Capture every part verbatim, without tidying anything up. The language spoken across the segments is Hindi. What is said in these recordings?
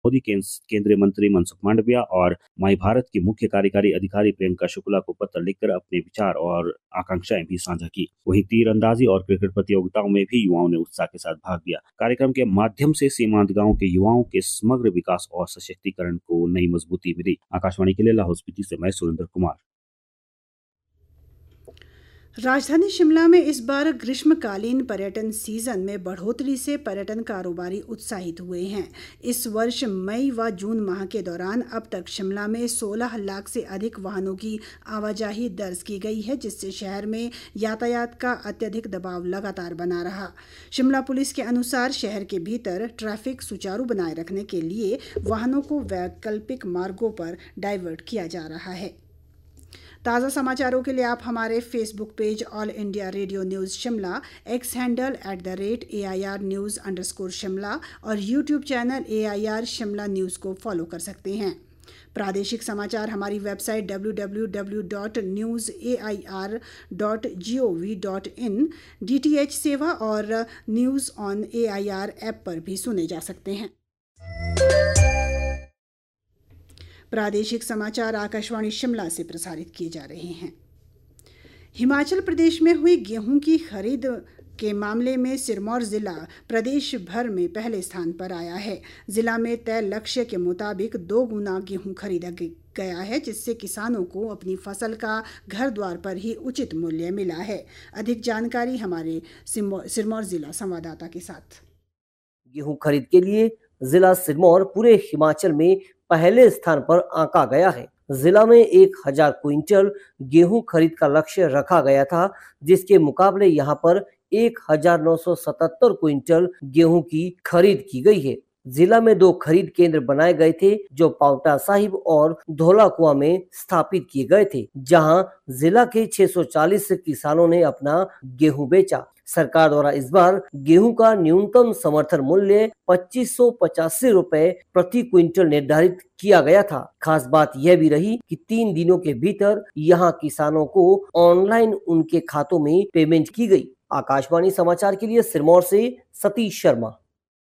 मोदी केंद्रीय मंत्री मनसुख मांडविया और माई भारत की मुख्य कार्यकारी अधिकारी प्रियंका शुक्ला को पत्र लिखकर अपने विचार और आकांक्षाएं भी साझा की। वहीं तीरंदाजी और क्रिकेट प्रतियोगिताओं में भी युवाओं ने उत्साह के साथ भाग लिया। कार्यक्रम के माध्यम से सीमांत गांव के युवाओं के समग्र विकास और सशक्तिकरण को नई मजबूती मिली। आकाशवाणी के लिए लाहौल स्पीति से मैं सुरेंद्र कुमार। राजधानी शिमला में इस बार ग्रीष्मकालीन पर्यटन सीजन में बढ़ोतरी से पर्यटन कारोबारी उत्साहित हुए हैं। इस वर्ष मई व जून माह के दौरान अब तक शिमला में सोलह लाख से अधिक वाहनों की आवाजाही दर्ज की गई है, जिससे शहर में यातायात का अत्यधिक दबाव लगातार बना रहा। शिमला पुलिस के अनुसार शहर के भीतर ट्रैफिक सुचारू बनाए रखने के लिए वाहनों को वैकल्पिक मार्गों पर डाइवर्ट किया जा रहा है। ताज़ा समाचारों के लिए आप हमारे Facebook page all India radio news Shimla, x handle at the rate A I R news underscore Shimla और YouTube channel A I R Shimla news को फॉलो कर सकते हैं। प्रादेशिक समाचार हमारी website W W W dot news A I R dot G O V dot in, D T H सेवा और news on A I R app पर भी सुने जा सकते हैं। प्रादेशिक समाचार आकाशवाणी शिमला से प्रसारित किए जा रहे हैं। हिमाचल प्रदेश में हुई गेहूं की खरीद के मामले में सिरमौर जिला प्रदेश भर में पहले स्थान पर आया है। जिला में तय लक्ष्य के मुताबिक दो गुना गेहूं खरीदा गया है, जिससे किसानों को अपनी फसल का घर द्वार पर ही उचित मूल्य मिला है। अधिक जानकारी हमारे सिरमौर जिला संवाददाता के साथ। गेहूं खरीद के लिए जिला सिरमौर पूरे हिमाचल में पहले स्थान पर आंका गया है। जिला में एक हजार क्विंटल गेहूं खरीद का लक्ष्य रखा गया था, जिसके मुकाबले यहां पर एक हजार नौ सौ सतहत्तर क्विंटल गेहूं की खरीद की गई है। जिला में दो खरीद केंद्र बनाए गए थे, जो पावटा साहिब और धौलाकुआं में स्थापित किए गए थे, जहां जिला के छह सौ चालीस किसानों ने अपना गेहूं बेचा। सरकार द्वारा इस बार गेहूं का न्यूनतम समर्थन मूल्य पच्चीस सौ पचासी रुपए प्रति क्विंटल निर्धारित किया गया था। खास बात यह भी रही कि तीन दिनों के भीतर यहां किसानों को ऑनलाइन उनके खातों में पेमेंट की गई। आकाशवाणी समाचार के लिए सिरमौर से सतीश शर्मा।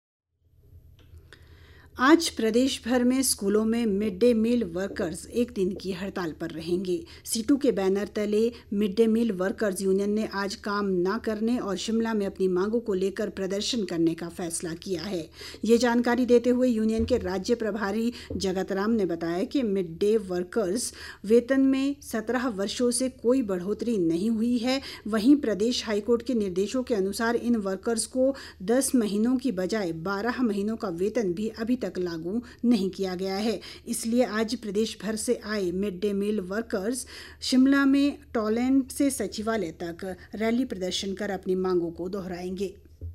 आज प्रदेश भर में स्कूलों में मिड डे मील वर्कर्स एक दिन की हड़ताल पर रहेंगे। सीटू के बैनर तले mid day meal workers union ने आज काम न करने और शिमला में अपनी मांगों को लेकर प्रदर्शन करने का फैसला किया है। ये जानकारी देते हुए यूनियन के राज्य प्रभारी जगत राम ने बताया कि मिड डे वर्कर्स वेतन में सत्रह वर्षों से कोई बढ़ोतरी नहीं हुई है। वहीं प्रदेश हाईकोर्ट के निर्देशों के अनुसार इन वर्कर्स को दस महीनों की बजाय बारह महीनों का वेतन भी अभी तक लागू नहीं किया गया है। इसलिए आज प्रदेश भर से आए mid day meal workers Shimla में टॉलैंड से सचिवालय तक रैली प्रदर्शन कर अपनी मांगों को दोहराएंगे।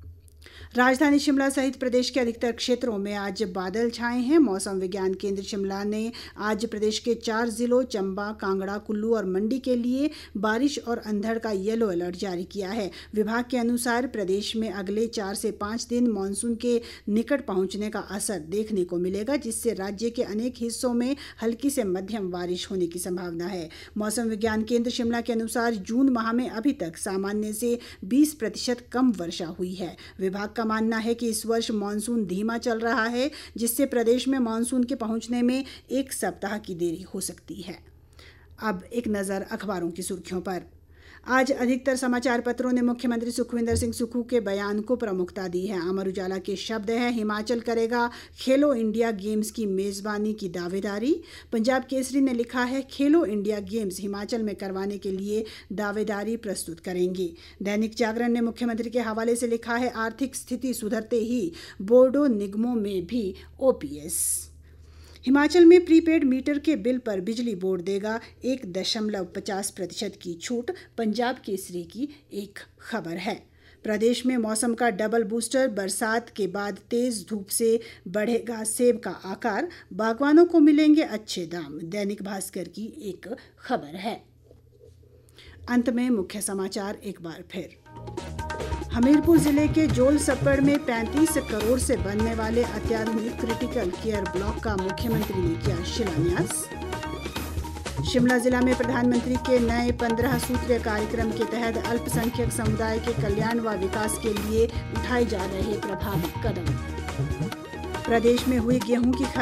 राजधानी शिमला सहित प्रदेश के अधिकतर क्षेत्रों में आज बादल छाए हैं। मौसम विज्ञान केंद्र शिमला ने आज प्रदेश के चार जिलों चंबा, कांगड़ा, कुल्लू और मंडी के लिए बारिश और अंधड़ का येलो अलर्ट जारी किया है। विभाग के अनुसार प्रदेश में अगले चार से पाँच दिन मानसून के निकट पहुंचने का असर देखने को मिलेगा, जिससे राज्य के अनेक हिस्सों में हल्की से मध्यम बारिश होने की संभावना है। मौसम विज्ञान केंद्र शिमला के अनुसार जून माह में अभी तक सामान्य से बीस प्रतिशत कम वर्षा हुई है। विभाग का मानना है कि इस वर्ष मानसून धीमा चल रहा है, जिससे प्रदेश में मानसून के पहुंचने में एक सप्ताह की देरी हो सकती है। अब एक नज़र अखबारों की सुर्खियों पर। आज अधिकतर समाचार पत्रों ने मुख्यमंत्री सुखविंदर सिंह सुक्खू के बयान को प्रमुखता दी है। अमर उजाला के शब्द हैं, हिमाचल करेगा खेलो इंडिया गेम्स की मेजबानी की दावेदारी। पंजाब केसरी ने लिखा है, खेलो इंडिया गेम्स हिमाचल में करवाने के लिए दावेदारी प्रस्तुत करेंगे। दैनिक जागरण ने मुख्यमंत्री के हवाले से लिखा है, आर्थिक स्थिति सुधरते ही बोर्डो निगमों में भी ओ पी एस। हिमाचल में प्रीपेड मीटर के बिल पर बिजली बोर्ड देगा एक दशमलव पचास प्रतिशत की छूट। पंजाब केसरी की एक खबर है। प्रदेश में मौसम का डबल बूस्टर, बरसात के बाद तेज धूप से बढ़ेगा सेब का आकार, बागवानों को मिलेंगे अच्छे दाम। दैनिक भास्कर की एक खबर है। अंत में मुख्य समाचार एक बार फिर। हमीरपुर जिले के जोल सप्पड़ में पैंतीस करोड़ से बनने वाले अत्याधुनिक क्रिटिकल केयर ब्लॉक का मुख्यमंत्री ने किया शिलान्यास। शिमला जिला में प्रधानमंत्री के नए पंद्रह सूत्रीय कार्यक्रम के तहत अल्पसंख्यक समुदाय के कल्याण व विकास के लिए उठाए जा रहे प्रभावी कदम। प्रदेश में हुई गेहूं की